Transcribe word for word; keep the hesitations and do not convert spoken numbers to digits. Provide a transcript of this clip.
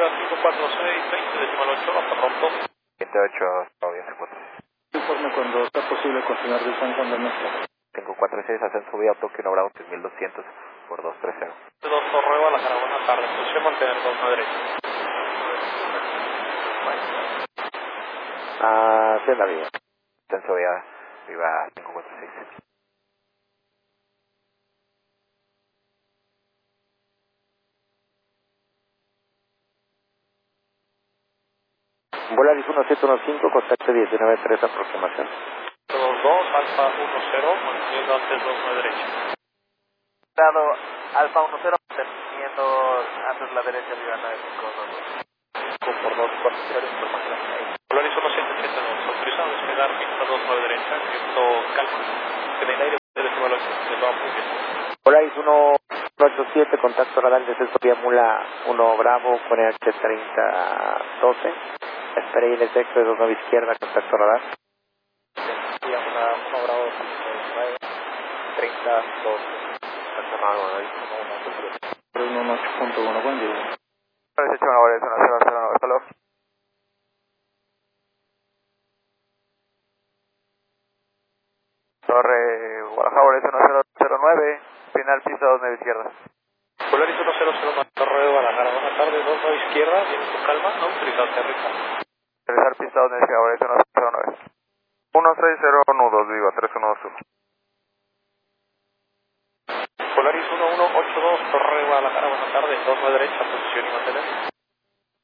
arriba, cinco cuatro seis, veinte, decimal ocho, hasta pronto. veinte ocho, Claudia, cinco cuatro seis. Informe cuando está posible continuar de San Juan de Mesa. cinco cuatro seis, ascenso vía Tokio, uno Bravo, tres mil doscientos por dos tres cero. dos Torre Guadalajara, buenas tardes, posición mantener dos a derecha. Ah, sí, en la vía. Ascenso vía, viva cinco cuatro seis. Volaris uno siete uno cinco, contacto diecinueve tres, aproximación. dos dos, Alfa uno cero, manteniendo antes dos a derecha. Dado Alfa uno cero, manteniendo antes la derecha, viva nueve cinco dos. Por dos, cuatro cero, información. Volaris uno siete siete dos, autorizado a despegar, pista dos nueve derecha, viento calma. En el aire, decimal ocho, de toda posición. Volaris uno ocho siete, contacto radar de ascenso vía Mula uno Bravo con H treinta doce. Espera el efecto de dos nueve izquierda, contacto radar. Vía Mula uno Bravo, nueve, treinta doce. Está cerrado, ahí, uno ocho punto uno, buen día. Volaris uno Volaris uno cero cero nueve, hasta luego. Torre Guadalajara, Volaris uno cero cero nueve, final pista dos nueve izquierda. Volaris uno cero cero nueve, Torre Guadalajara, buenas tardes, dos nueve izquierda, viento calma, autorizado a aterrizar. Aterrizar pista dos nueve izquierda, Volaris uno cero nueve. uno seis cero nudos, viva, tres uno dos uno. Volaris uno uno ocho dos, Torre Guadalajara, buenas tardes, dos nueve derecha, posición y mantener.